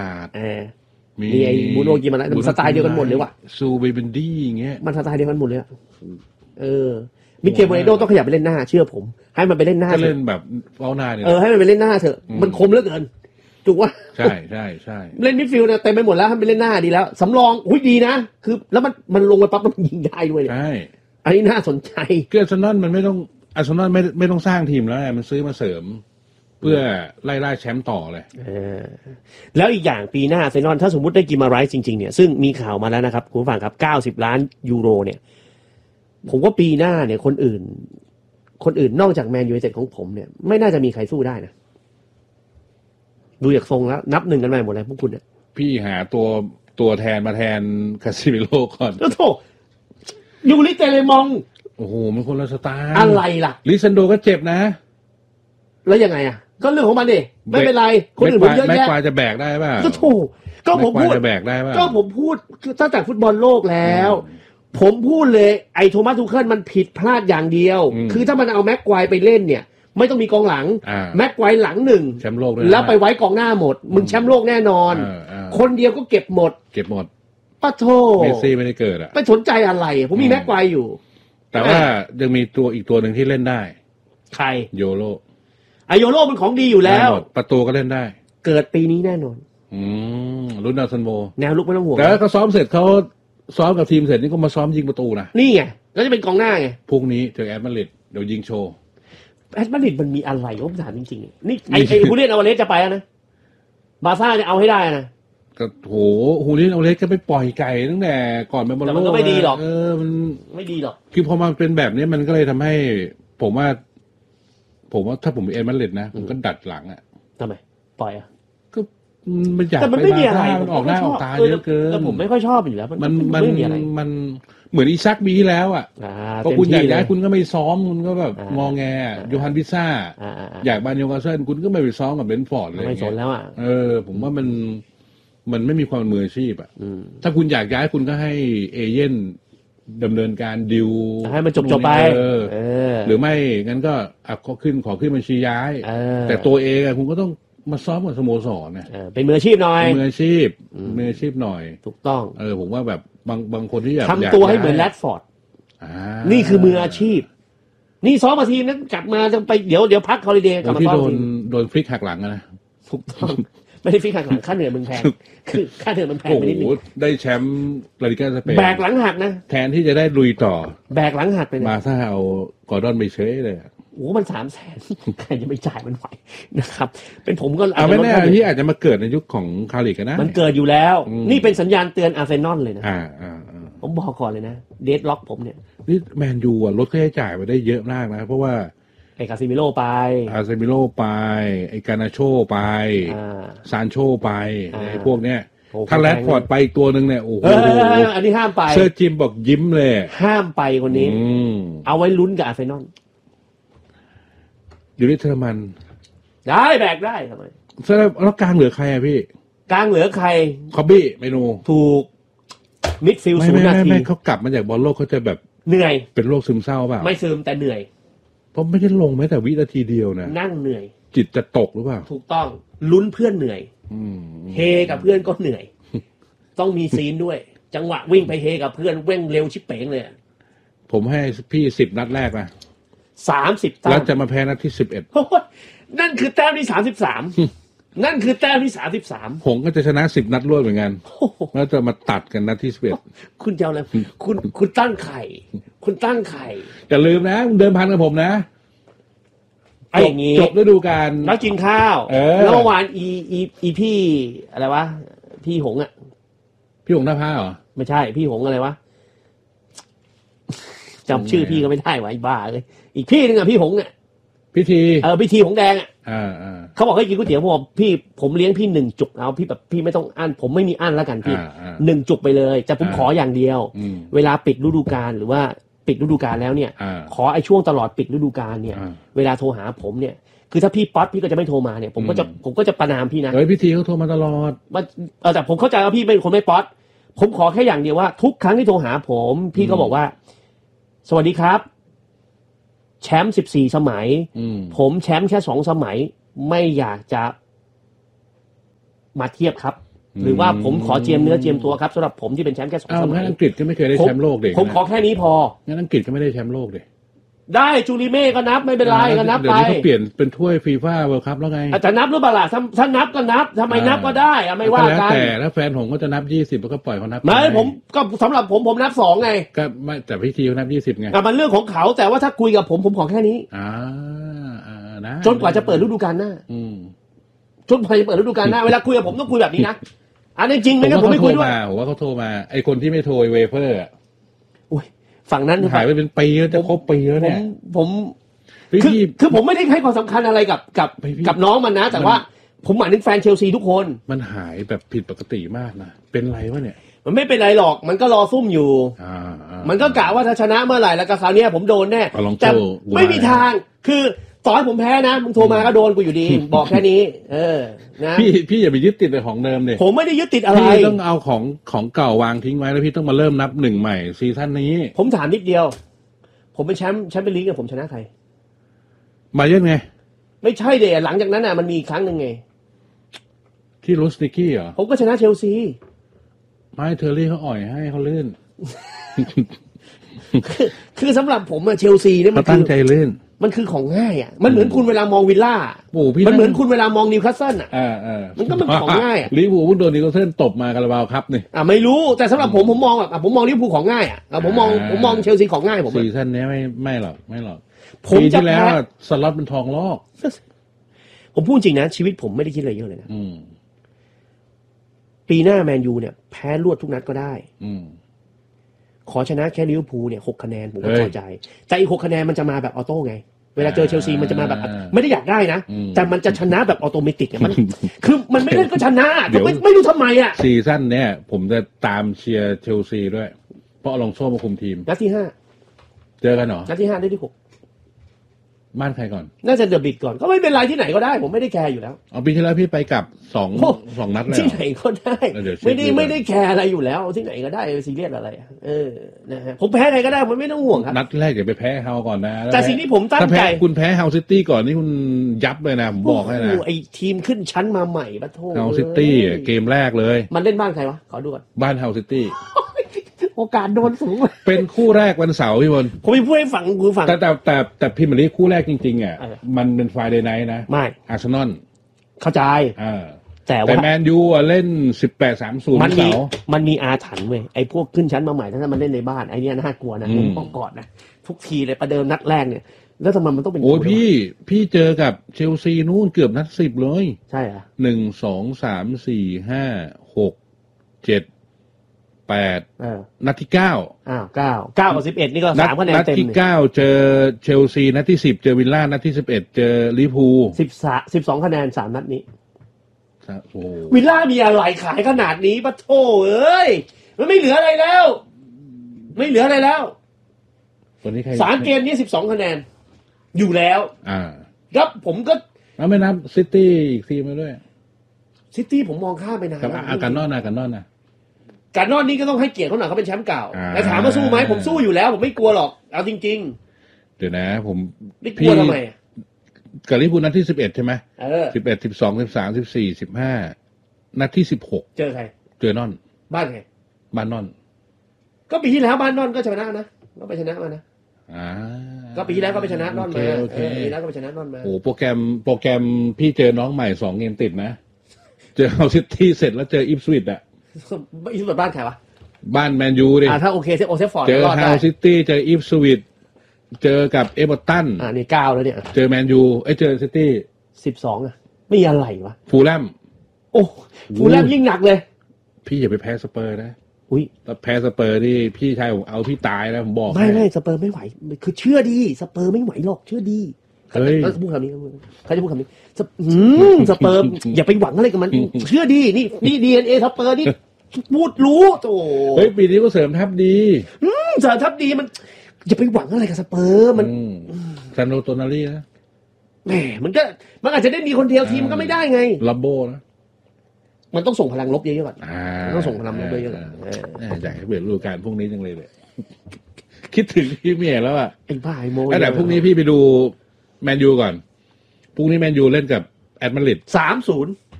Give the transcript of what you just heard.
มีไอ้บูโนกิมันสไตล์เดียวกันหมดเลยว่ะซูเบเบนดี้อย่างเงี้ยมันสไตล์เดียวกันหมดเลยมิเกลโมเรโดต้องขยับไปเล่นหน้าเชื่อผมให้มันไปเล่นหน้าก็เล่นแบบเฝ้าหน้าเนี่ยให้มันไปเล่นหน้าเถอะมันคมเหลือเกินถูกว่าใช่เล่นมิดฟิลด์เนี่ยเต็มไปหมดแล้วให้มันไปเล่นหน้าดีแล้วสำรองอุ้ยดีนะคือแล้วมันลงไปปั๊บมันยิงได้ด้วยเนี่ยใช่อันนี้น่าสนใจคืออาร์เซนอลมันไม่ต้องอาร์เซนอลไม่ต้องสร้างทีมแล้วมันซื้อมาเสริมเพื่อไล่แชมป์ต่อเลยแล้วอีกอย่างปีหน้าอาร์เซนอลถ้าสมมุติได้กิมมาไรส์จริงๆเนี่ยซึ่งมีข่าวมาแล้วนะครับคุณผู้ฟังครับ90 ล้านยูโรเนี่ยผมว่าปีหน้าเนี่ยคนอื่นนอกจากแมนยูไนเต็ดของผมเนี่ยไม่น่าจะมีใครสู้ได้นะดูจากทรงแล้วนับหนึ่งกันมาหมดเลยพวกคุณเนี่ยพี่หาตัวแทนมาแทนคาซิมิโร่ก่อนโธ่ยูริเตเลมองโอ้โหมันคนละสไตล์อะไรล่ะลิซันโดก็เจ็บนะแล้วยังไงอ่ะก็เรื่องของมันดิไม่เป็นไรคนอื่นมันเยอะแยะแม็กควายจะแบกได้ป่ะก็ถูกก็ผมพูดจะแบกได้ป่ะก็ผมพูดตั้งแต่ฟุตบอลโลกแล้วผมพูดเลยไอ้โทมัสทูเคิลมันผิดพลาดอย่างเดียวคือถ้ามันเอาแม็กควายไปเล่นเนี่ยไม่ต้องมีกองหลังแม็กควายหลังหนึ่งแชมป์โลกแล้วไปไว้กองหน้าหมดมึงแชมป์โลกแน่นอนคนเดียวก็เก็บหมดปะโธ่เมสซี่ไม่ได้เกิดไปสนใจอะไรผมมีแม็กควายอยู่แต่ว่ายังมีอีกตัวหนึ่งที่เล่นได้ใครโยโรโยโรมันของดีอยู่แล้วประตูก็เล่นได้เกิดปีนี้แน่นอนรุ่นดาวซันโวแนวลุกไม่ต้องห่วงแต่เขาซ้อมเสร็จเขาซ้อมกับทีมเสร็จนี่ก็มาซ้อมยิงประตูนะนี่ไงแล้วจะเป็นกองหน้าไงพรุ่งนี้เจอแอตมาดริดเดี๋ยวยิงโชว์แอตมาดริดมันมีอะไรผมถามจริงๆนี่ไอ้ฮูเลียนอัลวาเรสจะไปแล้วนะบาร์ซ่าจะเอาให้ได้นะก็โหฮูเลียนอัลวาเรสก็ไปปล่อยไก่ตั้งแต่ก่อนไปบอลโลกมันก็ไม่ดีหรอกมันไม่ดีหรอกคือพอมาเป็นแบบนี้มันก็เลยทำให้ผมว่าถ้าผมเป็นแอตมาดริดนะผมก็ดัดหลังอ่ะทำไมปล่อยก็มันอยากแต่มันไม่มีอะไรมันออกหน้าออกตาเยอะเกินแต่ผมไม่ค่อยชอบอยู่แล้วมันเหมือนอีซักปีที่แล้วอ่ะพอคุณอยากย้ายคุณก็ไม่ซ้อมคุณก็แบบงอแงโยฮันพิซซ่าอยากบานโยกาเซนคุณก็ไม่ไปซ้อมกับเบนฟอร์ดเลยไม่สนแล้วอ่ะผมว่ามันไม่มีความมืออาชีพอ่ะถ้าคุณอยากย้ายคุณก็ให้เอเย่นดำเนินการดิวให้มันจบไปหรือไม่งั้นก็ขอขึ้นบัญชีย้ายแต่ตัวเองคุณก็ต้องมาซ้อมกับสโมสรนะเป็นมืออาชีพหน่อยมืออาชีพหน่อยถูกต้องผมว่าแบบบางคนที่อยากทำตัวให้เหมือนแรดฟอร์ดนี่คือมืออาชีพนี่ซ้อมมาทีนั้นกลับมาจะไปเดี๋ยวพักฮอลิเดย์กลับมาซ้อมทีโดนฟลิกหักหลังนะถูกต้องไม่ได้ฟลิกหักหลังค่าเหนื่อยมึงแพงคือค่าเหนื่อยมันแพงไปนิดนึงได้แชมป์ลาลิก้าสเปนแบกหลังหักนะแทนที่จะได้ลุยต่อแบกหลังหักไปมาถ้าเอากอร์ดอนไปเฉยเลยโอ้มัน300,000ใครจะไม่จ่ายมันไหวนะครับเป็นผมก็ไม่แน่ที่อาจจะมาเกิดในยุคของคาริกกันนะมันเกิดอยู่แล้วนี่เป็นสัญญาณเตือนอาร์เซนอลเลยนะผมบอกก่อนเลยนะเดดล็อกผมเนี่ยนี่แมนยูลดค่าใช้จ่ายไปได้เยอะมากนะเพราะว่าไอ้คาซิมิโร่ไปไอ้กานาโชไปซานโชไปไอ้พวกเนี้ยถ้าแรดฟอร์ดไปอีกตัวหนึ่งเนี่ยโอ้โหอันนี้ห้ามไปเซอร์จิมบอกยิ้มเลยห้ามไปคนนี้เอาไว้ลุ้นกับอาร์เซนอลอยู่ที่เทอร์มันได้แบกได้ทำไมแล้วกลางเหลือใครอะพี่กลางเหลือใครคอบบี้เมนูถูกมิดฟิลด์0 นาทีเขากลับมาจากบอลโลกเขาจะแบบเหนื่อยเป็นโรคซึมเศร้าเปล่าไม่ซึมแต่เหนื่อยเพราะไม่ได้ลงแม้แต่วินาทีเดียวนะนั่งเหนื่อยจิตจะตกหรือเปล่าถูกต้องลุ้นเพื่อนเหนื่อยเฮกับเพื่อนก็เหนื่อยต้องมีซีนด้วยจังหวะวิ่งไปเฮกับเพื่อนเว้งเร็วชิบเป๋งเลยผมให้พี่10 นัดแรกนะ 30 แล้วจะมาแพ้นัดที่ 11นั่นคือแต้มที่33นั่นคือแต้มที่33 หงก็จะชนะ10 นัดรวดเหมือนกันแล้วจะมาตัดกันนัดที่11 คุณจะเอาอะไรคุณตั้งไข่อย่าลืมนะเดิมพันกับผมนะไอ้อย่างงี้จบฤดูกาลแล้วกินข้าวแล้วเมื่อวานอีพี่อะไรวะพี่หงอ่ะพี่หงหน้าผ้าเหรอไม่ใช่พี่หงอะไรวะจำชื่อพี่ก็ไม่ได้วะไอ้บ้าเลยอีกพี่นึงอ่ะพี่หงอ่ะพิธีหงแดงอ่ะเขาบอกให้กินก๋วยเตี๋ยวผมเลี้ยงพี่1 จุกเอาพี่แบบพี่ไม่ต้องอั้นผมไม่มีอั้นแล้วกันพี่1 จุกไปเลยแต่ผมขออย่างเดียวเวลาปิดฤดูกาลหรือว่าปิดฤดูกาลแล้วเนี่ยขอไอ้ช่วงตลอดปิดฤดูกาลเนี่ยเวลาโทรหาผมเนี่ยคือถ้าพี่ป๊อตพี่ก็จะไม่โทรมาเนี่ยผมก็จะประนามพี่นะพิธีเขาโทรมาตลอดแต่ผมเข้าใจว่าพี่เป็นคนไม่ป๊อตผมขอแค่อย่างเดียวว่าทุกครั้งที่โทรหาผมพี่ก็บอกว่าสวัสดีครับแชมป์14 สมัยผมแชมป์แค่2 สมัยไม่อยากจะมาเทียบครับหรือว่าผมขอเจียมเนื้อเจียมตัวครับสำหรับผมที่เป็นแชมป์แค่2 สมัยงั้นอังกฤษก็ไม่เคยได้แชมป์โลกเด็กผมขอแค่นี้พองั้นอังกฤษก็ไม่ได้แชมป์โลกเด็กได้จูริเม่ก็นับไม่เป็นไรก็นับไปเดี๋ยวนี้เขาเปลี่ยนเป็นถ้วยฟีฟ่าเวิลด์คัพแล้วไงจะนับหรือเปล่าล่ะถ้านับก็นับทำไมนับก็ได้ไม่ว่ากันแต่ถ้าแฟนผมก็จะนับ20แล้วก็ปล่อยเขานับไม่ผมก็สำหรับผมนับ2ไงก็ไม่แต่พี่ทีเขานับ20ไงมันเรื่องของเขาแต่ว่าถ้าคุยกับผมขอแค่นี้นะจนกว่าจะเปิดฤดูกาลหน้าจนกว่าจะเปิดฤดูกาลหน้าเวลาคุยกับผมต้องคุยแบบนี้นะอันนี้จริงไหมครับผมไม่คุยด้วยผมว่าเขาโทรมาไอคนที่ไม่โทรเวเฟอร์ฝั่งนั้นหายไปเป็นปีแล้วจะครบปีแล้วเนี่ยผมคือผมไม่ได้ให้ความสำคัญอะไรกับน้องมันนะแต่ว่าผมหมายถึงแฟนเชลซีทุกคนมันหายแบบผิดปกติมากนะเป็นไรวะเนี่ยมันไม่เป็นไรหรอกมันก็รอซุ่มอยู่มันก็กะว่าถ้าชนะเมื่อไหร่แล้วก็คราวนี้ผมโดนแน่แต่ไม่มีทางคือต่อให้ผมแพ้นะมึงโทรมาก็โดนกูอยู่ดีบอกแค่นี้นะพี่อย่าไปยึดติดในของเดิมเลยผมไม่ได้ยึดติดอะไรพี่ต้องเอาของเก่าวางทิ้งไว้แล้วพี่ต้องมาเริ่มนับ1ใหม่ซีซั่นนี้ผมถามนิดเดียวผมเป็นแชมป์ลีกผมชนะใครมาเยอะไงไม่ใช่เดะหลังจากนั้นมันมีครั้งหนึ่งไงที่ลูสติกี้เหรอผมก็ชนะเชลซีไม่เทอร์รี่เขาอ่อยให้เขาลื่นคือสำหรับผมเชลซีเนี่ยมันตั้งใจลื่นมันคือของง่ายมันเหมือนคุณเวลามองวิลล่ามันเหมือนคุณเวลามองนิวคาสเซิลมันก็เป็นของง่ายลิเวอร์พูลโดนนิวคาสเซิลตบมาคาราบาวครับนี่ไม่รู้แต่สำหรับผมมองผมมองลิเวอร์พูลของง่ายผมมองเชลซีของง่ายผมซีซั่นนี้ไม่หรอกปีที่แล้วสล็อตเป็นทองลอกผมพูดจริงนะชีวิตผมไม่ได้คิดอะไรเยอะเลยนะปีหน้าแมนยูเนี่ยแพ้รวดทุกนัดก็ได้ขอชนะแค่ลิเวอร์พูลเนี่ย6 คะแนนผมก็พอใจแต่อีก6 คะแนนมันจะมาแบบออโต้ไงเวลาเจอเชลซีมันจะมาแบบไม่ได้อยากได้นะแต่มันจะชนะแบบออโตเมติกเนี่ยมันคือมันไม่ได้ก็ชนะไม่รู้ทำไมซีซั่นเนี่ยผมจะตามเชียร์เชลซีด้วยเพราะอลองโซ่มาคุมทีมนัดที่5เจอกันเหรอนัดที่5ได้ที่6 บ้านใครก่อนน่าจะเดอะบิดก่อนก็ไม่เป็นไรที่ไหนก็ได้ผมไม่ได้แคร์อยู่แล้วปีที่แล้วพี่ไปกับ2นัดแล้วที่ไหนก็ได้ไม่ได้แคร์อะไรอยู่แล้วที่ไหนก็ได้ซีเรียสอะไรนะฮะผมแพ้ใครก็ได้มันไม่ต้องห่วงครับนัดแรกอย่าไปแพ้เฮาก่อนนะแต่สิ่งที่ผมตั้งใจคุณแพ้เฮาซิตี้ก่อนนี่คุณยับเลยนะผมบอกให้นะไอ้ทีมขึ้นชั้นมาใหม่ปะโถเฮาซิตี้เกมแรกเลยมันเล่นบ้านใครวะขอดูก่อนบ้านเฮาซิตี้โอกาสโดนสูงเป็นคู่แรกวันเสาร์พี่บอลผมไม่พูดให้ฟังคุณฟังแต่พิมพ์ลีกคู่แรกจริงๆมันเป็นไฟเดย์ไนท์นะไม่อาร์เซนอลเข้าใจแต่แมนยูเล่น 18-30 มันมีอาถรรพ์เว้ยไอ้พวกขึ้นชั้นมาใหม่ถ้ามันเล่นในบ้านไอ้นี่น่ากลัวนะผมต้องกอดนะทุกทีเลยประเดิมนัดแรกเนี่ยแล้วทำไมมันต้องเป็นโอ้ยพี่เจอกับเชลซีนู่นเกือบนัด10เลยใช่อ่ะ 1 2 3 4 5 6 7 8นัดที่9 9กับ11นี่ก็3คะแนนเต็มนัดที่9เจอเชลซีนัดที่10เจอวิลล่านัดที่11เจอลิเวอร์พูล 12คะแนน3นัดนี้โอ้วิลล่ามีอะไรขายขนาดนี้ปะโถเอ้ยมันไม่เหลืออะไรแล้ววันนี้ใคร 3เกมนี้12คะแนนอยู่แล้วครับผมก็ไม่นับซิตี้อีกทีมาด้วยซิตี้ผมมองข้ามไปนานแล้วอาการนอนนะการนอนนี่ก็ต้องให้เกียรติเขาหน่อยเขาเป็นแชมป์เก่าแต่ถามว่าสู้ไหมผมสู้อยู่แล้วผมไม่กลัวหรอกเอาจริงๆเดี๋ยวนะผมไม่กลัวทำไมกับลิเวอร์พูลนัดที่11ใช่ไหม11 12 13 14 15นัดที่16 เจอใครเจอนอนบ้านใครบ้านนอนก็ปีที่แล้วบ้านนอนก็ชนะนะก็ไปชนะมานะก็ปีที่แล้วก็ไปชนะนอนมาปีแล้วก็ไปชนะนอนมาโอ้โปรแกรมพี่เจอน้องใหม่2เกมติดนะเจอเอาซิตี้เสร็จแล้วเจออิฟสวิตอิฟสวิตบ้านใครวะบ้านแมนยูดิถ้าโอเคโอเซฟฟอร์ดเจอเฮาซิตี้เจออิฟสวิตเจอกับเอเวอร์ตันนี่9แล้วเนี่ยเจอแมนยูเจอซิตี้ 12ไม่อะไรวะฟูลแลมโอ้ฟูลแลมยิ่งหนักเลยพี่อย่าไปแพ้สเปอร์นะถ้าแพ้สเปอร์นี่พี่ชายผมเอาพี่ตายแล้วผมบอกไม่สเปอร์ไม่ไหวคือเชื่อดีสเปอร์ไม่ไหวหรอกเชื่อดีเขาจะพูดคำนี้เขาจะพูดคำนี้สเปอร์อย่าไปหวังอะไรกับมันเชื่อดีนี่ DNA สเปอร์นี่พูดรู้โอ้ปีนี้ก็เสริมทัพดีเสริมทัพดีมันอย่าไปหวังอะไรกับสเปอร์มันซันโดโตนารีนะแหมมันอาจจะได้มีคนเดียวทีมก็ไม่ได้ไงลัมโบนะมันต้องส่งพลังลบเยอะๆก่อนต้องส่งพลังลบเยอะๆก่อนอยากให้เปลี่ยนฤดูกาลพวกนี้จังเลยคิดถึงพี่เมียแล้วอ่ะไอ้บ้าไอ้โมแต่พรุ่งนี้พี่ไปดูแมนยูก่อนพรุ่งนี้แมนยูเล่นกับแอตมาดริด 3-0